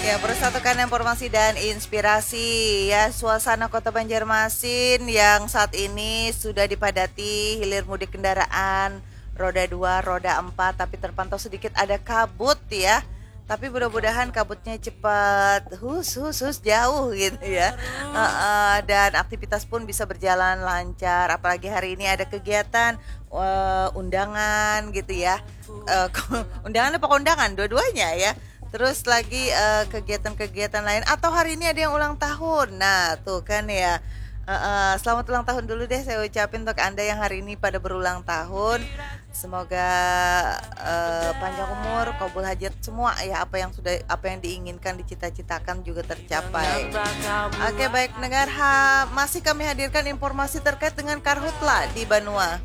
Ya, persatukan informasi dan inspirasi ya. Suasana Kota Banjarmasin yang saat ini sudah dipadati hilir mudik kendaraan roda 2, roda 4, tapi terpantau sedikit ada kabut ya. Tapi mudah-mudahan kabutnya cepat hus jauh gitu ya. Dan aktivitas pun bisa berjalan lancar. Apalagi hari ini ada kegiatan undangan gitu ya. Eh, Undangan apa kondangan? Dua-duanya ya. Terus lagi kegiatan-kegiatan lain atau hari ini ada yang ulang tahun. Nah, tuh kan ya. Selamat ulang tahun dulu deh saya ucapin untuk Anda yang hari ini pada berulang tahun. Semoga panjang umur, kabul hajat semua ya, apa yang diinginkan dicita-citakan juga tercapai. Oke, baik pendengar, masih kami hadirkan informasi terkait dengan Karhutla di Banua.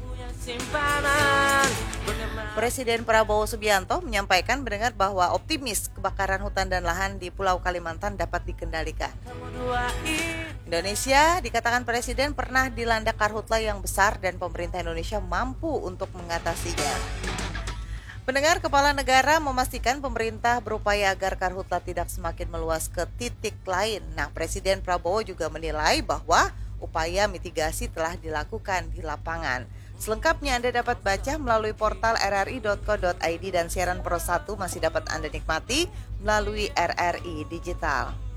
Presiden Prabowo Subianto menyampaikan mendengar bahwa optimis kebakaran hutan dan lahan di Pulau Kalimantan dapat dikendalikan. Indonesia, dikatakan Presiden, pernah dilanda karhutla yang besar dan pemerintah Indonesia mampu untuk mengatasinya. Pendengar, Kepala Negara memastikan pemerintah berupaya agar karhutla tidak semakin meluas ke titik lain. Nah, Presiden Prabowo juga menilai bahwa upaya mitigasi telah dilakukan di lapangan. Selengkapnya Anda dapat baca melalui portal rri.co.id dan siaran Pro 1 masih dapat Anda nikmati melalui RRI Digital.